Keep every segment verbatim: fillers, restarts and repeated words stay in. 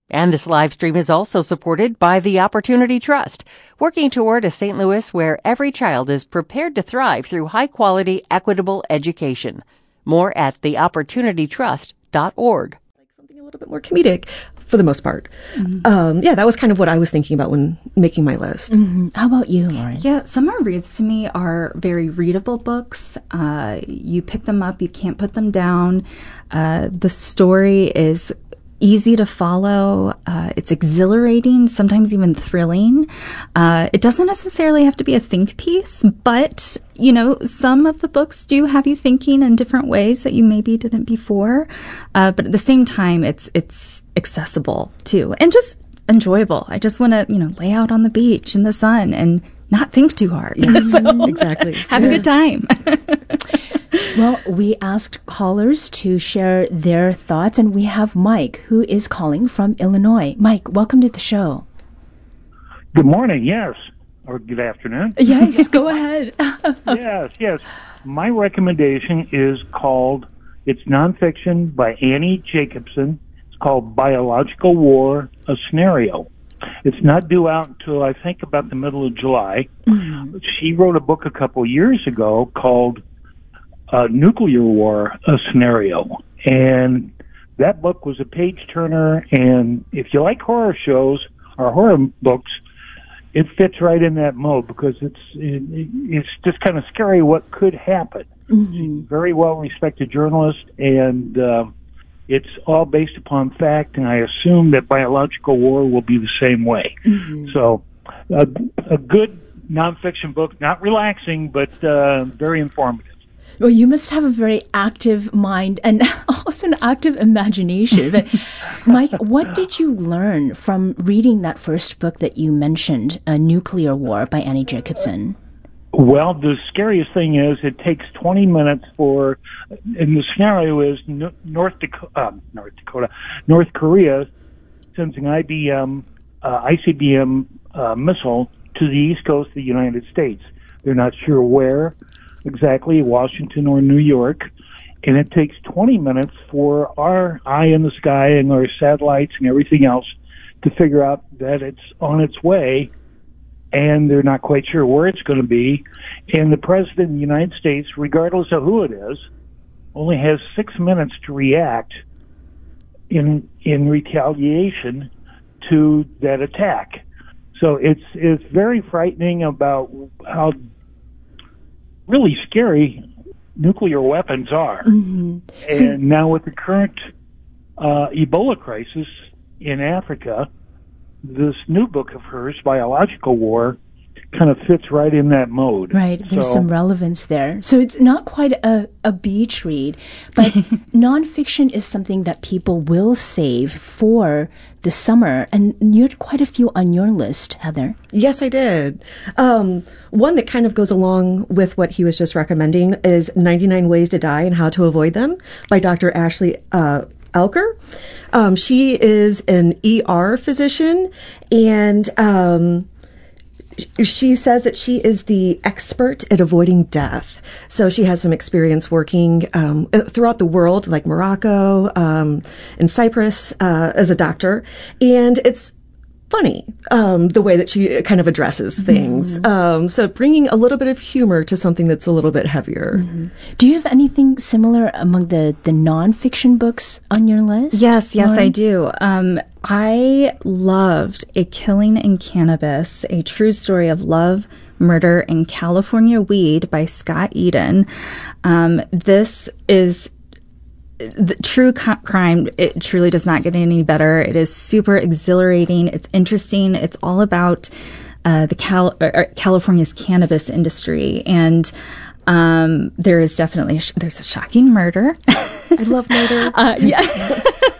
And this live stream is also supported by the Opportunity Trust, working toward a Saint Louis where every child is prepared to thrive through high-quality, equitable education. More at the opportunity trust dot org. Like something a little bit more comedic, for the most part. Mm-hmm. Um, yeah, that was kind of what I was thinking about when making my list. Mm-hmm. How about you, Lauren? Yeah, summer reads to me are very readable books. Uh, you pick them up, you can't put them down. Uh, the story is easy to follow. Uh, it's exhilarating, sometimes even thrilling. Uh, it doesn't necessarily have to be a think piece, but, you know, some of the books do have you thinking in different ways that you maybe didn't before. Uh, but at the same time, it's, it's accessible too, and just enjoyable. I just want to, you know, lay out on the beach in the sun and not think too hard. Yes, so, exactly. Have yeah. a good time. Well, we asked callers to share their thoughts, and we have Mike, who is calling from Illinois. Mike, welcome to the show. Good morning, yes. Or good afternoon. Yes, go ahead. yes, yes. My recommendation is called, it's nonfiction by Annie Jacobsen. It's called Biological War, a Scenario. It's not due out until I think about the middle of July. Mm-hmm. She wrote a book a couple years ago called uh, Nuclear War, a Scenario. And that book was a page-turner, and if you like horror shows or horror books, it fits right in that mode because it's it, it's just kind of scary what could happen. Mm-hmm. She's a very well-respected journalist, and uh, it's all based upon fact, and I assume that biological war will be the same way. Mm-hmm. So a, a good nonfiction book, not relaxing, but uh, very informative. Well, you must have a very active mind and also an active imagination. But Mike, what did you learn from reading that first book that you mentioned, A Nuclear War by Annie Jacobsen? Well, the scariest thing is it takes twenty minutes for, and the scenario is North Dakota, uh, North Dakota, North Korea sends an I B M, uh, I C B M uh, missile to the east coast of the United States. They're not sure where exactly, Washington or New York, and it takes twenty minutes for our eye in the sky and our satellites and everything else to figure out that it's on its way, and they're not quite sure where it's going to be. And the President of the United States, regardless of who it is, only has six minutes to react in in retaliation to that attack. So it's it's very frightening about how really scary nuclear weapons are. Mm-hmm. And so, now with the current uh, Ebola crisis in Africa, this new book of hers, Biological War, kind of fits right in that mode. Right, there's so, some relevance there. So it's not quite a, a beach read, but nonfiction is something that people will save for the summer. And you had quite a few on your list, Heather. Yes, I did. Um, one that kind of goes along with what he was just recommending is ninety-nine Ways to Die and How to Avoid Them by Doctor Ashley uh, Elker. Um, she is an E R physician, and um, she says that she is the expert at avoiding death. So she has some experience working um, throughout the world, like Morocco um, and Cyprus, uh, as a doctor. And it's funny, um, the way that she kind of addresses things. Mm-hmm. Um, so bringing a little bit of humor to something that's a little bit heavier. Mm-hmm. Do you have anything similar among the, the nonfiction books on your list? Yes, yes, Lauren? I do. Um, I loved A Killing in Cannabis, a true story of love, murder, and California weed by Scott Eden. Um, this is the true co- crime. It truly does not get any better. It is super exhilarating. It's interesting. It's all about uh, the Cal- or California's cannabis industry, and um, there is definitely a sh- there's a shocking murder. I love murder. uh, yeah.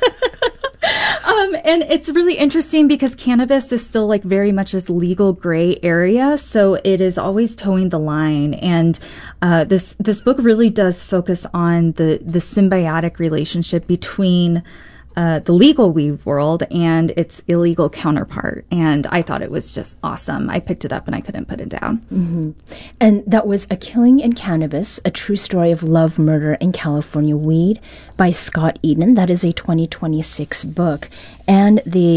Um, and it's really interesting because cannabis is still like very much this legal gray area. So it is always towing the line. And uh, this this book really does focus on the, the symbiotic relationship between uh, the legal weed world and its illegal counterpart. And I thought it was just awesome. I picked it up and I couldn't put it down. Mm-hmm. And that was A Killing in Cannabis, a true story of love, murder, and California weed by Scott Eden. That is a twenty twenty-six book. And the